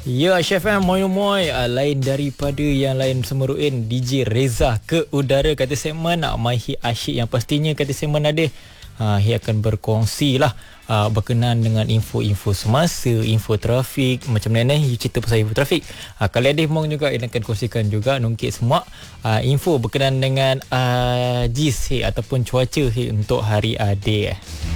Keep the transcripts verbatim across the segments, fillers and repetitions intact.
Ya, Chef M, moi moi uh, lain daripada yang lain semeruin D J Reza ke udara kata segmen uh, My Hit Asyik, yang pastinya kata segmen ada uh, dia akan berkongsi lah uh, berkenaan dengan info-info semasa, info trafik, macam mana you cerita pasal info trafik. Uh, kali ada Mong juga yang akan kongsikan juga nungkit semua uh, info berkenaan dengan uh, J I S hey, ataupun cuaca hey, untuk hari Ade.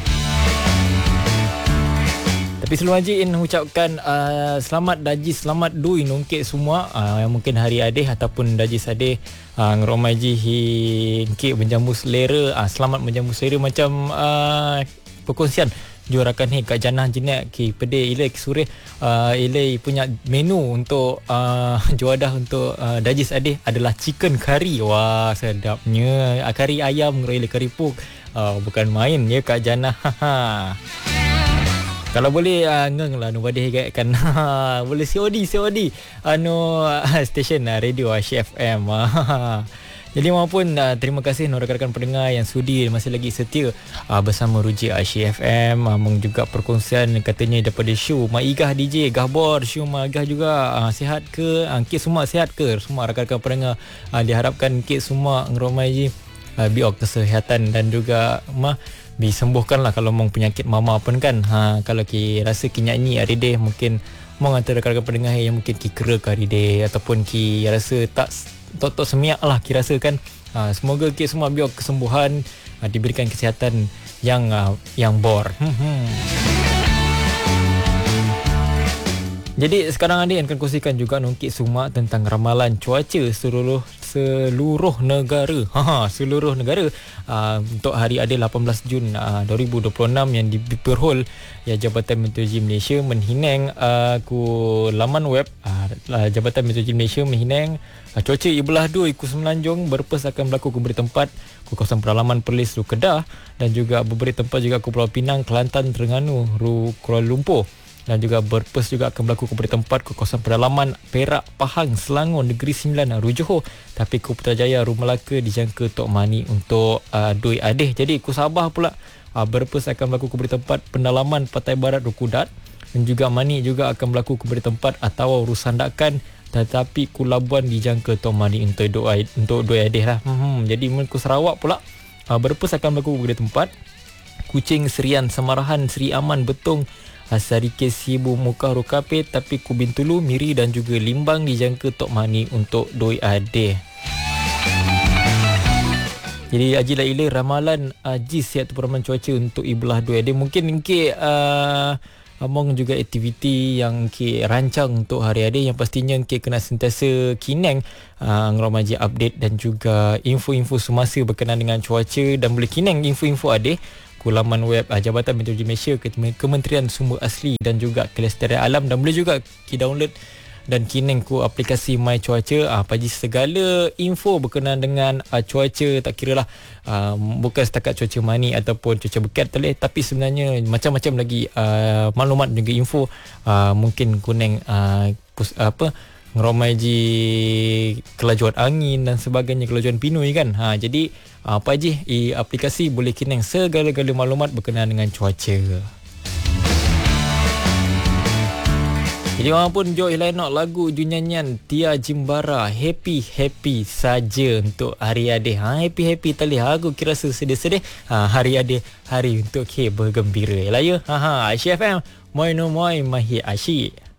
Tapi sebelum Haji In ucapkan uh, selamat Daji, selamat Dui nungkit semua uh, yang mungkin hari Adeh ataupun Daji Sadeh uh, ngeromai ji hingkit menjamu selera, uh, selamat menjamu selera macam uh, perkongsian jurakan he kat Janah Jenak ki pede ile ki sore uh, ile punya menu untuk uh, juadah untuk uh, Daji Sadeh adalah chicken curry. Wah, sedapnya. Uh, kari ayam ile kari puk. Uh, bukan main ya kat Janah. Kalau boleh uh, ngeng lah nobody kan boleh C O D C O D anu uh, stesen uh, radio Asyik F M. Jadi maupun uh, terima kasih rakan-rakan pendengar yang sudi masih lagi setia uh, bersama Ruji Asyik F M. uh, juga perkongsian katanya daripada show Mak Igah D J Gahbor, show Mak Igah juga uh, sihat ke, uh, kit semua sihat ke, semua rakan-rakan pendengar uh, diharapkan kit semua ngeromai je uh, biok kesihatan dan juga mah disembuhkan lah kalau mong penyakit mama pun kan. Ha, kalau ki rasa ki nyanyi hari day mungkin mong antara rakan-rakan pendengar yang mungkin ki kera ke hari day ataupun ki rasa tak tok-tok semiak lah ki rasa kan. Ha, semoga ki semua biar kesembuhan, ha, diberikan kesihatan yang uh, yang bor. Hmm, hmm. Jadi sekarang Adi akan kongsikan juga nungkit semua tentang ramalan cuaca seluruh seluruh negara. Ha, seluruh negara uh, untuk hari Adil lapan belas Jun uh, dua ribu dua puluh enam yang diperhol ya Jabatan Meteorologi Malaysia menghinang uh, ku laman web uh, Jabatan Meteorologi Malaysia menghinang uh, cuaca Ibelah dua iku Semenanjung berpes akan berlaku ke beberapa tempat ku kawasan Peralaman Perlis Ru Kedah dan juga beberapa tempat juga ku Pulau Pinang, Kelantan, Terengganu, Ru Kuala Lumpur. Dan juga berpes juga akan berlaku kepada tempat ke kawasan pedalaman Perak, Pahang, Selangor, Negeri Sembilan, Ru Johor. Tapi ku Putrajaya, Ru Melaka dijangka Tok Mani untuk uh, Dui Adeh. Jadi ku Sabah pula uh, berpes akan berlaku kepada tempat pendalaman Pantai Barat, Ru Kudat. Dan juga Mani juga akan berlaku kepada tempat atau Ru Sandakan. Tetapi ku Labuan dijangka Tok Mani untuk Dui untuk Dui Adeh lah. Hmm, jadi ku Sarawak pula uh, berpes akan berlaku kepada tempat Kuching, Serian, Samarahan, Seri Aman, Betong, Sarike, Sibu, Muka, Rukape, tapi ku Bintulu, Miri dan juga Limbang dijangka Tok Mani untuk Dui Adeh. Jadi ajilah ila ramalan uh, J I S iaitu ramalan cuaca untuk Ibelah Dui Adeh. Mungkin mungkin uh, among juga aktiviti yang ki rancang untuk hari Adeh yang pastinya ki kena sentiasa kineng uh, ngeromaji update dan juga info-info semasa berkenaan dengan cuaca dan boleh kineng info-info Adeh ku laman web uh, Jabatan Meteorologi Malaysia, Kementerian Sumber Asli dan juga Kelestarian Alam, dan boleh juga ki download dan kineng ku aplikasi My Cuaca. uh, pagi segala info berkenaan dengan uh, cuaca, tak kiralah uh, bukan setakat cuaca mani ataupun cuaca bekat teleh, tapi sebenarnya macam-macam lagi uh, maklumat juga info uh, mungkin kuneng uh, pus, apa ngeromai ji kelajuan angin dan sebagainya, kelajuan pinui kan. Ha, jadi apa je i aplikasi boleh kineng segala-gala maklumat berkenaan dengan cuaca. Jadi orang pun jauh lain nak lagu junyanyian Tia Jimbara Happy Happy saja untuk hari Adeh. Ha, happy happy tali aku kira sedih-sedih. Ha, hari Adeh hari untuk ke bergembira. Lah ya. Ha ha Asyik F M. Moi no moi mahi asyik.